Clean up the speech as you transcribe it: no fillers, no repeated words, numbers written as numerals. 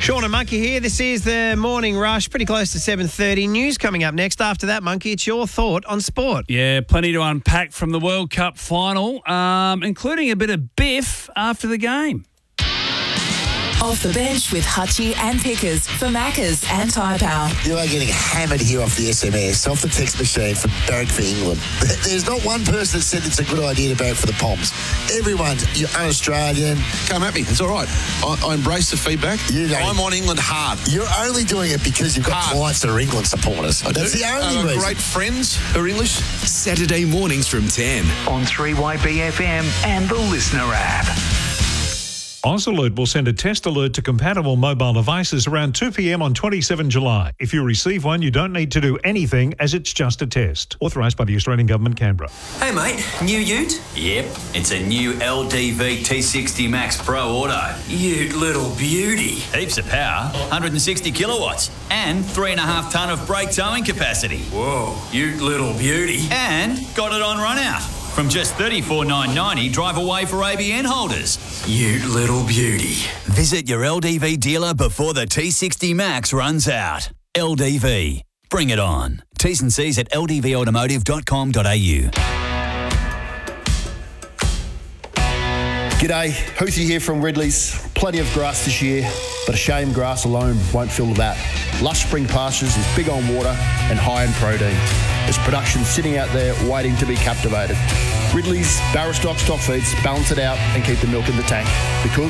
Sean and Monkey here. This is the Morning Rush, pretty close to 7:30. News coming up next. After that, Monkey, it's your thought on sport. Yeah, plenty to unpack from the World Cup final, including a bit of biff after the game. Off the bench with Hutchie and Pickers for Maccas and Tyre Power. You are getting hammered here off the SMS, off the text machine for Barrack for England. There's not one person that said it's a good idea to Barrack for the Poms. Everyone's, you're un-Australian. Come at me. It's all right. I embrace the feedback. I'm on England hard. You're only doing it because you've got clients that are England supporters. That's the only reason. Great friends who are English. Saturday mornings from 10 on 3YBFM and the Listener app. AusAlert will send a test alert to compatible mobile devices around 2 p.m. on 27 July. If you receive one, you don't need to do anything as it's just a test. Authorised by the Australian Government, Canberra. Hey mate, new ute? Yep, it's a new LDV T60 Max Pro Auto. Ute little beauty. Heaps of power, 160 kilowatts, and 3.5 tonne of brake towing capacity. Whoa, ute little beauty. And got it on run out. From just $34,990, drive away for ABN holders. You little beauty. Visit your LDV dealer before the T60 Max runs out. LDV. Bring it on. T's and C's at ldvautomotive.com.au. G'day, Houthi here from Ridley's. Plenty of grass this year, but a shame grass alone won't fill that. Lush Spring Pastures is big on water and high in protein. There's production sitting out there waiting to be captivated. Ridley's Barra stock feeds balance it out and keep the milk in the tank. Because